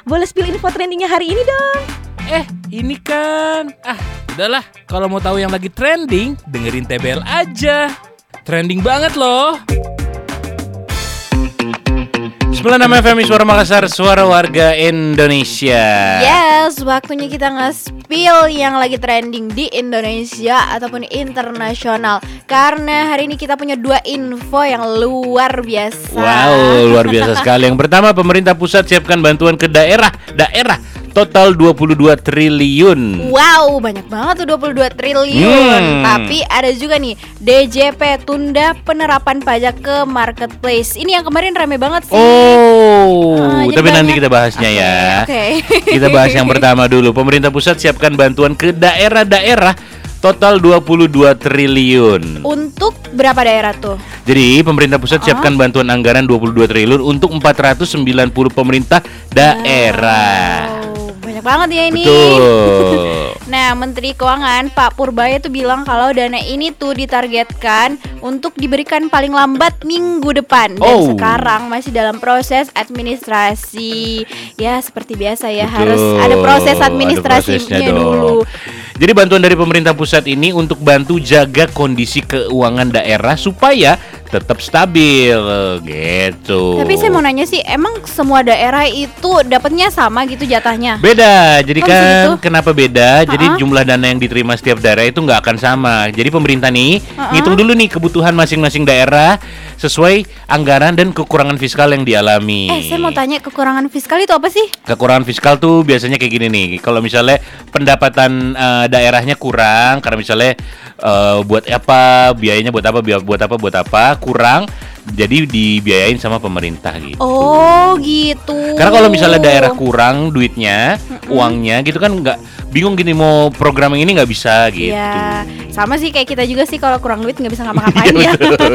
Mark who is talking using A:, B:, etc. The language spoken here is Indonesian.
A: boleh spill info trendingnya hari ini dong.
B: Ini kan udahlah, kalau mau tahu yang lagi trending, dengerin TBL aja. Trending banget loh. 96 FM Suara Makassar, suara warga Indonesia.
A: Yes, waktunya kita nge-spill yang lagi trending di Indonesia ataupun internasional. Karena hari ini kita punya 2 info yang luar biasa.
B: Wow, luar biasa sekali. Yang pertama, pemerintah pusat siapkan bantuan ke daerah total 22 triliun.
A: Wow, banyak banget tuh 22 triliun. Tapi ada juga nih, DJP tunda penerapan pajak ke marketplace. Ini yang kemarin rame banget sih.
B: Tapi nanti kita bahasnya ya. Kita bahas yang pertama dulu. Pemerintah pusat siapkan bantuan ke daerah-daerah total 22 triliun.
A: Untuk berapa daerah tuh?
B: Jadi pemerintah pusat siapkan bantuan anggaran 22 triliun untuk 490 pemerintah daerah.
A: Banyak banget ya ini.
B: Betul.
A: Nah, Menteri Keuangan Pak Purbaya tuh bilang kalau dana ini tuh ditargetkan untuk diberikan paling lambat minggu depan. Dan sekarang masih dalam proses administrasi. Ya, seperti biasa ya. Betul. Harus ada proses administrasinya dulu.
B: Jadi bantuan dari pemerintah pusat ini untuk bantu jaga kondisi keuangan daerah supaya tetap stabil gitu.
A: Tapi saya mau nanya sih, emang semua daerah itu dapatnya sama gitu jatahnya?
B: Beda. Jadi kan kenapa beda? Jadi jumlah dana yang diterima setiap daerah itu nggak akan sama. Jadi pemerintah nih ngitung dulu nih kebutuhan masing-masing daerah sesuai anggaran dan kekurangan fiskal yang dialami.
A: Saya mau tanya, kekurangan fiskal itu apa sih? Kekurangan
B: fiskal tuh biasanya kayak gini nih. Kalau misalnya pendapatan daerahnya kurang karena misalnya buat apa, biayanya buat apa kurang, jadi dibiayain sama pemerintah gitu.
A: Oh gitu.
B: Karena kalau misalnya daerah kurang duitnya, uangnya gitu kan nggak bingung gini mau program yang ini nggak bisa gitu.
A: Ya, sama sih kayak kita juga sih, kalau kurang duit nggak bisa ngapa-ngapain ya.